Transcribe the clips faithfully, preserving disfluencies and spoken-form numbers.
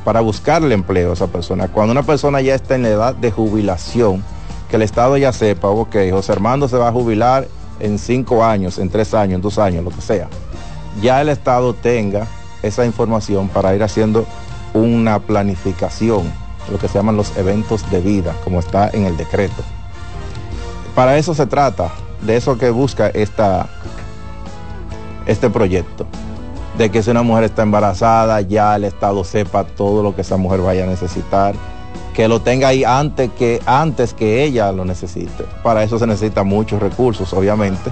para buscarle empleo a esa persona. Cuando una persona ya está en la edad de jubilación, que el Estado ya sepa, ok, José Armando se va a jubilar en cinco años, en tres años, en dos años, lo que sea. Ya el Estado tenga esa información para ir haciendo una planificación, lo que se llaman los eventos de vida, como está en el decreto. Para eso se trata, de eso que busca esta, este proyecto, de que si una mujer está embarazada, ya el Estado sepa todo lo que esa mujer vaya a necesitar, que lo tenga ahí antes que, antes que ella lo necesite. Para eso se necesitan muchos recursos, obviamente.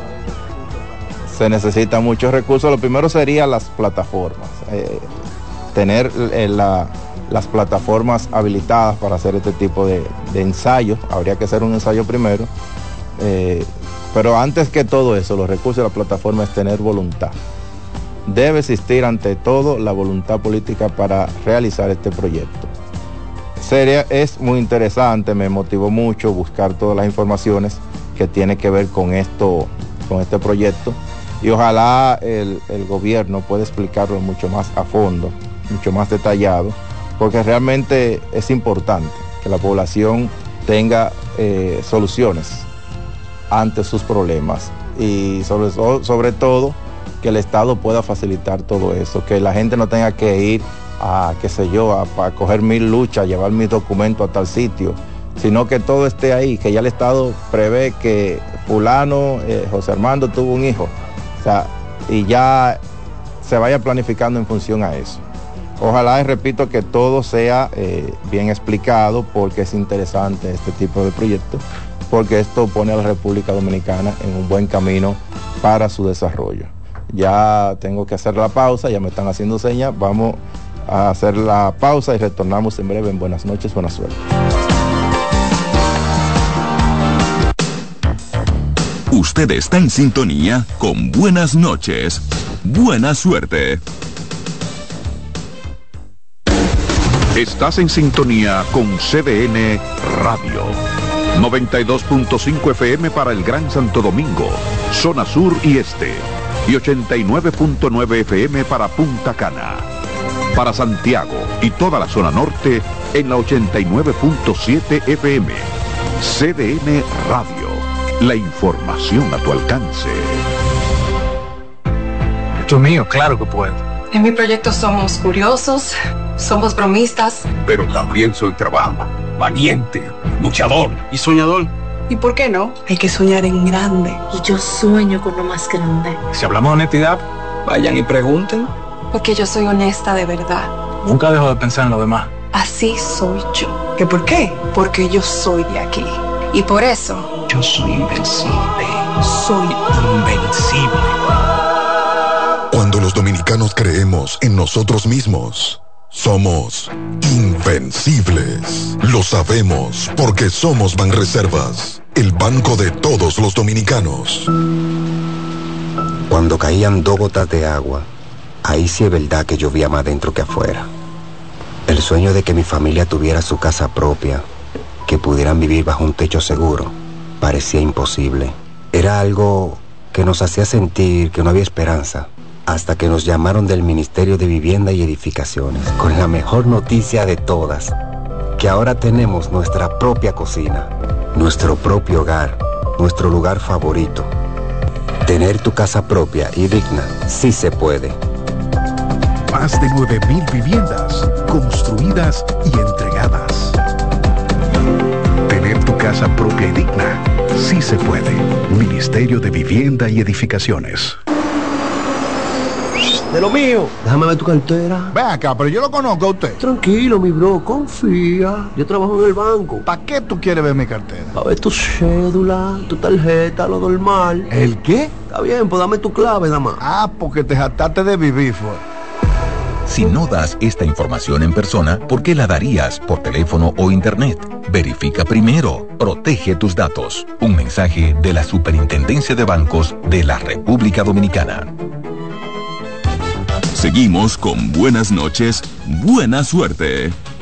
Se necesitan muchos recursos. Lo primero serían las plataformas. Eh, tener eh, la, las plataformas habilitadas para hacer este tipo de, de ensayos. Habría que hacer un ensayo primero. Eh, pero antes que todo eso, los recursos de la plataforma es tener voluntad. Debe existir ante todo la voluntad política para realizar este proyecto. Sería, es muy interesante, me motivó mucho buscar todas las informaciones que tienen que ver con esto, con este proyecto, y ojalá el, el gobierno pueda explicarlo mucho más a fondo, mucho más detallado, porque realmente es importante que la población tenga eh, soluciones ante sus problemas, y sobre, sobre todo que el Estado pueda facilitar todo eso, que la gente no tenga que ir a, qué sé yo, a, a coger mil luchas, llevar mis documentos a tal sitio, sino que todo esté ahí, que ya el Estado prevé que fulano, eh, José Armando tuvo un hijo, o sea, y ya se vaya planificando en función a eso. Ojalá, y repito, que todo sea eh, bien explicado, porque es interesante este tipo de proyectos, porque esto pone a la República Dominicana en un buen camino para su desarrollo. Ya tengo que hacer la pausa, ya me están haciendo señas, vamos a hacer la pausa y retornamos en breve en Buenas Noches, Buena Suerte. Usted está en sintonía con Buenas Noches, Buena Suerte. Estás en sintonía con C D N Radio. noventa y dos punto cinco F M para el Gran Santo Domingo, zona sur y este. Y ochenta y nueve punto nueve F M para Punta Cana. Para Santiago y toda la zona norte en la ochenta y nueve punto siete F M. C D N Radio. La información a tu alcance. Esto es mío, claro que puedo. En mi proyecto somos curiosos, somos bromistas. Pero también soy trabajo, valiente, luchador y soñador. ¿Y por qué no? Hay que soñar en grande. Y yo sueño con lo más grande. Si hablamos de honestidad, vayan y pregunten. Porque yo soy honesta de verdad. Nunca dejo de pensar en lo demás. Así soy yo. ¿Qué por qué? Porque yo soy de aquí. Y por eso... yo soy invencible. Soy invencible. Cuando los dominicanos creemos en nosotros mismos, somos invencibles. Lo sabemos porque somos Banreservas, el banco de todos los dominicanos. Cuando caían dos gotas de agua, ahí sí es verdad que llovía más dentro que afuera. El sueño de que mi familia tuviera su casa propia, que pudieran vivir bajo un techo seguro, parecía imposible. Era algo que nos hacía sentir que no había esperanza, hasta que nos llamaron del Ministerio de Vivienda y Edificaciones, con la mejor noticia de todas, que ahora tenemos nuestra propia cocina, nuestro propio hogar, nuestro lugar favorito. Tener tu casa propia y digna, sí se puede. Más de nueve mil viviendas construidas y entregadas. Tener tu casa propia y digna, sí se puede. Ministerio de Vivienda y Edificaciones. De lo mío, déjame ver tu cartera. Ven acá, pero yo lo conozco a usted. Tranquilo, mi bro, confía. Yo trabajo en el banco. ¿Para qué tú quieres ver mi cartera? A ver tu cédula, tu tarjeta, lo normal. ¿El qué? Está bien, pues dame tu clave, nada más. Ah, porque te jactaste de vivir, fue. Si no das esta información en persona, ¿por qué la darías por teléfono o internet? Verifica primero. Protege tus datos. Un mensaje de la Superintendencia de Bancos de la República Dominicana. Seguimos con Buenas Noches, Buena Suerte.